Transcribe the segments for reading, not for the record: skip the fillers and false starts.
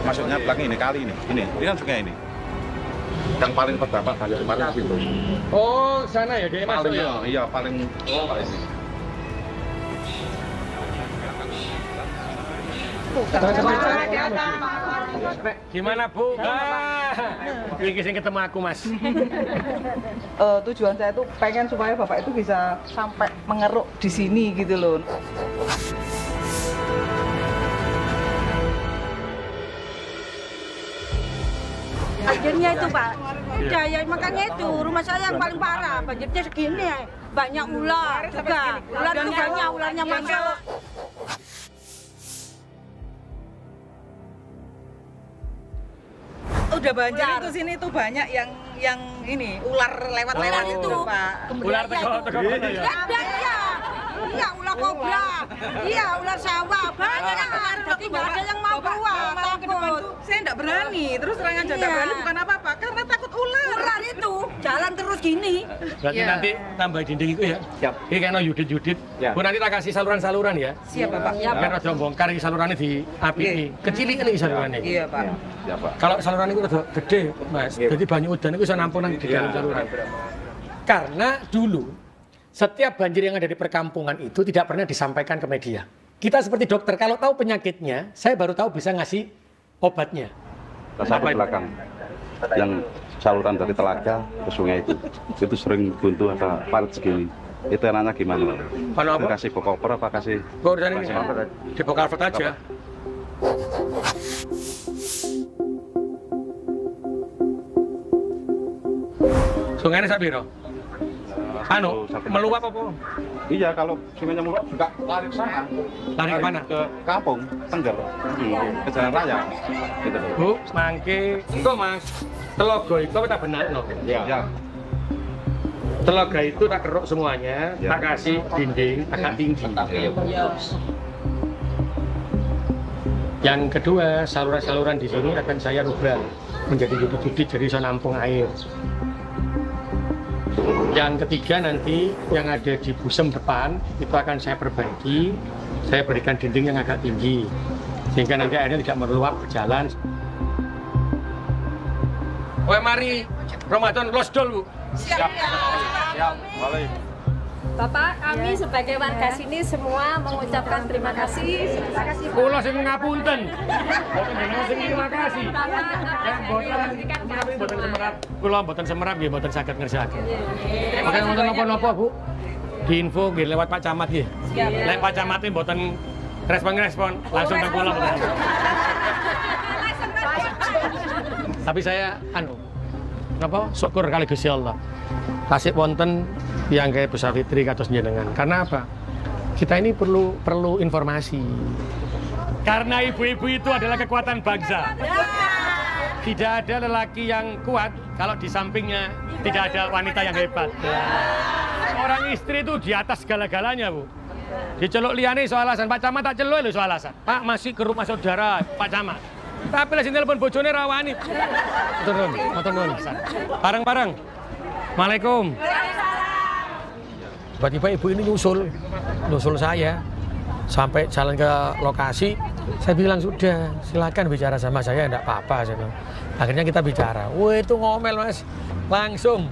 masuknya belakang ini kali ini kan sungai ini. Yang paling terdampak banyak kemarin itu. Oh, sana ya dia masuk ya? Iya, paling Gimana Bu? Ini sing ketemu aku Mas. Tujuan saya tuh pengen supaya Bapak itu bisa sampai mengeruk di sini gitu loh. Banjirnya itu Pak, udah ya makanya itu rumah saya yang paling parah, banjirnya segini ya. Banyak ular juga, ular itu banyak, ularnya masuk. Udah banjir itu sini tuh banyak yang ini ular lewat-lewat itu Pak. Ular teko ya? Iya, ular kobra, iya ular sawah, banyak. Jadi nggak ada yang mau keluar, takut. Saya nggak berani, terus terang aja nggak berani bukan apa-apa, karena takut ular. Ular itu jalan terus gini. Berarti nanti tambah dinding itu ya? Siap. Ini kayaknya Yudit. Ya. Bu nanti tak kasih saluran-saluran ya? Siap Bapak. Biar ada bongkar ini salurannya di api ini. Kecil ini salurannya. Iya Pak. ya Pak. Kalau saluran itu udah gede, Mas. Jadi banyak udan itu bisa nampung di dalam saluran. Karena dulu setiap banjir yang ada di perkampungan itu tidak pernah disampaikan ke media. Kita seperti dokter, kalau tahu penyakitnya, saya baru tahu bisa ngasih obatnya. Sampai belakang yang saluran dari telaga ke sungai itu sering buntu ada parit segini. Itu enaknya gimana? Kalau apa? Kasih bokoper apa kasih? Urusan ini di bokalvet aja. Sungai ini sabiro. Meluap apa? Iya, kalau sungainya meluap juga lari ke sana. Lari ke mana? Ke kampung, Tengger, ke jalan raya. Gitu. Bu, mangke, kok Mas, telogo itu kita benar no? Ya. Telaga itu tak keruk semuanya, Ya. tak kasih dinding agak tinggi. Yang kedua, saluran-saluran di sini akan saya rubah menjadi judit-judit, jadi bisa nampung air. Yang ketiga nanti yang ada di busem depan itu akan saya perbaiki, saya berikan dinding yang agak tinggi sehingga nanti airnya tidak meluap berjalan. Wah mari Ramadan losdol Bu. Siap. Balik. Bapak, kami sebagai warga sini semua mengucapkan terima kasih. Kula sing ngapunten. Boten jenengan sing terima kasih. Boten semerap. Kula boten semerap nggih boten saged ngersakaken. Oke wonten napa-napa Bu? Diinfo nggih lewat Pak Camat nggih. Lek Pak Camat mboten respon langsung nang kula. Tapi saya napa syukur kali Gusti Allah. Kasih wonten yang kayak Besar Fitri kados jenengan. Karena apa? Kita ini perlu informasi. Karena ibu-ibu itu adalah kekuatan bangsa. Tidak ada lelaki yang kuat kalau di sampingnya tidak ada wanita yang hebat. Orang istri itu di atas segala-galanya, Bu. Diceluk liyane soal alasan, Pak Camat tak celuk lho soal alasan. Pak masih ke rumah saudara, Pak Camat. Tapi lah telepon bojone rawani. Motor nuwun. Bareng-bareng. Assalamualaikum. Tiba-tiba ibu ini nyusul saya sampai jalan ke lokasi. Saya bilang sudah, silakan bicara sama saya, enggak apa-apa. Saya bilang. Akhirnya kita bicara. Wah itu ngomel Mas, langsung.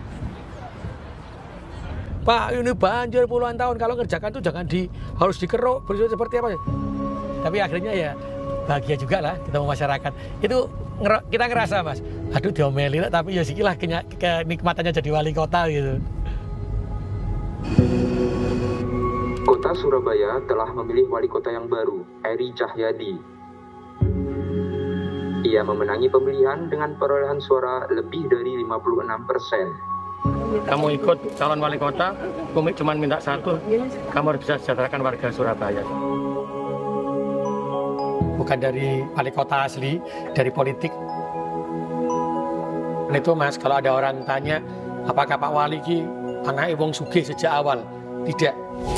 Pak ini banjir puluhan tahun, kalau kerjakan itu jangan harus dikeruk, seperti apa. Tapi akhirnya ya bahagia juga lah kita masyarakat. Itu kita ngerasa Mas, aduh diomelin tapi ya sikilah kenikmatannya jadi wali kota gitu. Kota Surabaya telah memilih wali kota yang baru, Eri Cahyadi. Ia memenangi pemilihan dengan perolehan suara lebih dari 56%. Kamu ikut calon wali kota, komik cuma minta satu, kamu harus bisa sejahterakan warga Surabaya. Bukan dari wali kota asli, dari politik. Dan itu Mas, kalau ada orang tanya, apakah Pak Wali ki anaknya wong sugih sejak awal? Tidak.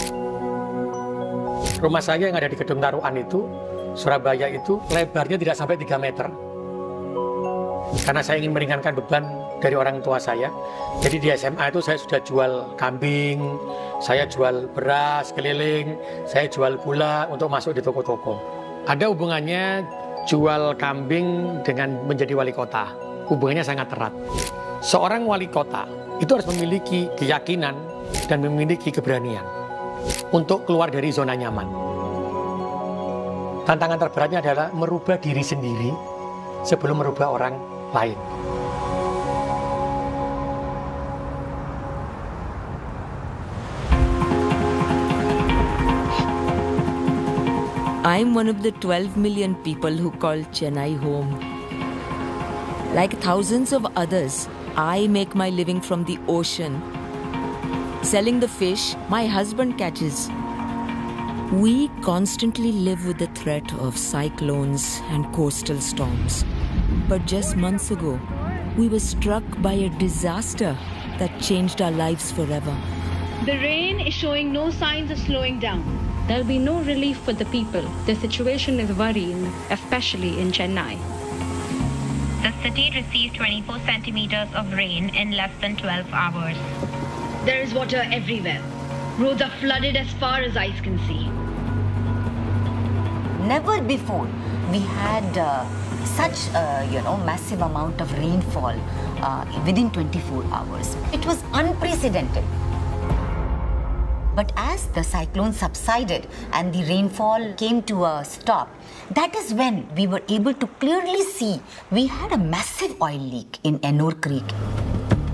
Rumah saya yang ada di Gedung Taruhan itu, Surabaya itu, lebarnya tidak sampai 3 meter. Karena saya ingin meringankan beban dari orang tua saya. Jadi di SMA itu saya sudah jual kambing, saya jual beras keliling, saya jual gula untuk masuk di toko-toko. Ada hubungannya jual kambing dengan menjadi wali kota. Hubungannya sangat erat. Seorang wali kota itu harus memiliki keyakinan dan memiliki keberanian untuk keluar dari zona nyaman. Tantangan terberatnya adalah merubah diri sendiri sebelum merubah orang lain. I'm one of the 12 million people who call Chennai home. Like thousands of others, I make my living from the ocean. Selling the fish my husband catches. We constantly live with the threat of cyclones and coastal storms. But just months ago, we were struck by a disaster that changed our lives forever. The rain is showing no signs of slowing down. There'll be no relief for the people. The situation is worrying, especially in Chennai. The city received 24 centimeters of rain in less than 12 hours. There is water everywhere. Roads are flooded as far as eyes can see. Never before we had such a massive amount of rainfall within 24 hours. It was unprecedented. But as the cyclone subsided and the rainfall came to a stop, that is when we were able to clearly see we had a massive oil leak in Ennore Creek.